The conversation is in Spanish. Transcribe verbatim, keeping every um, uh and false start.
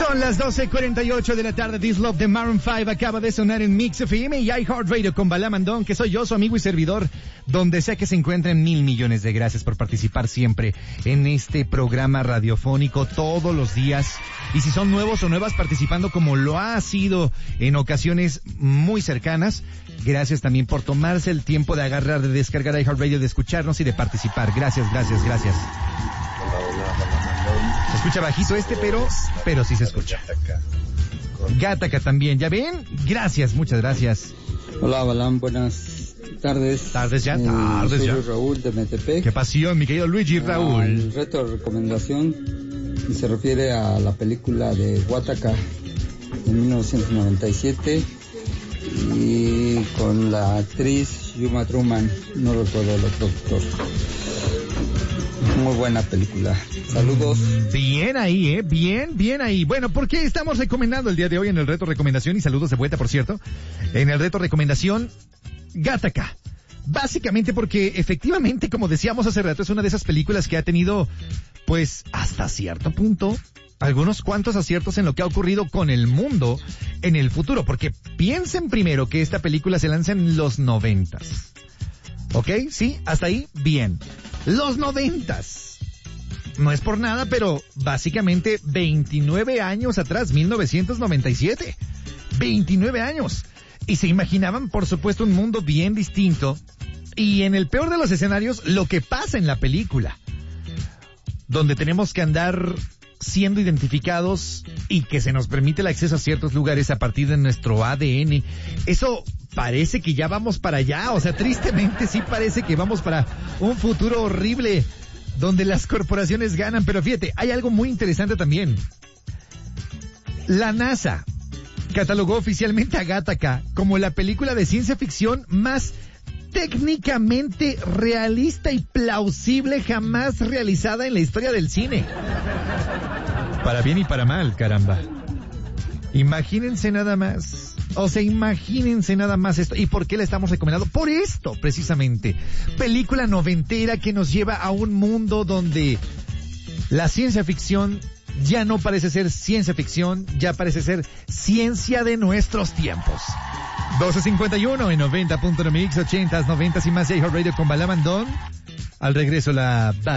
Son las doce cuarenta y ocho de la tarde. This Love de Maroon cinco acaba de sonar en Mix F M y iHeartRadio con Bala Mandón, que soy yo, su amigo y servidor, donde sea que se encuentren. Mil millones de gracias por participar siempre en este programa radiofónico todos los días. Y si son nuevos o nuevas participando, como lo ha sido en ocasiones muy cercanas, gracias también por tomarse el tiempo de agarrar, de descargar iHeartRadio, de escucharnos y de participar. Gracias, gracias, gracias. Se escucha bajito este, pero pero sí se escucha. Gataca también, ¿ya ven? Gracias, muchas gracias. Hola, Balán, buenas tardes. Tardes ya, eh, tardes soy ya. Raúl de Metepec. Qué pasión, mi querido Luigi Raúl. El reto de recomendación se refiere a la película de Gattaca de mil novecientos noventa y siete y con la actriz Uma Thurman, no recuerdo el otro actor. Muy buena película. Saludos. Bien ahí, eh, bien, bien ahí. Bueno, ¿por qué estamos recomendando el día de hoy en el reto recomendación? Y saludos de vuelta, por cierto. En el reto recomendación, Gattaca. Básicamente porque efectivamente, como decíamos hace rato, es una de esas películas que ha tenido, pues, hasta cierto punto, algunos cuantos aciertos en lo que ha ocurrido con el mundo en el futuro. Porque piensen primero que esta película se lanza en los noventas. ¿Ok? Sí, hasta ahí, bien. Los noventas. No es por nada, pero básicamente veintinueve años atrás, mil novecientos noventa y siete. veintinueve años. Y se imaginaban, por supuesto, un mundo bien distinto. Y en el peor de los escenarios, lo que pasa en la película. Donde tenemos que andar siendo identificados y que se nos permite el acceso a ciertos lugares a partir de nuestro A D N. Eso parece que ya vamos para allá. O sea, tristemente sí parece que vamos para un futuro horrible donde las corporaciones ganan. Pero fíjate, hay algo muy interesante también. La NASA catalogó oficialmente a Gattaca como la película de ciencia ficción más técnicamente realista y plausible jamás realizada en la historia del cine. Para bien y para mal, caramba. Imagínense nada más. O sea, imagínense nada más esto. ¿Y por qué la estamos recomendando? Por esto, precisamente. Película noventera que nos lleva a un mundo donde la ciencia ficción ya no parece ser ciencia ficción, ya parece ser ciencia de nuestros tiempos. doce cincuenta y uno en noventa punto uno Mix, ochentas, noventas y más, iHeartRadio con Bala Mandón. Al regreso la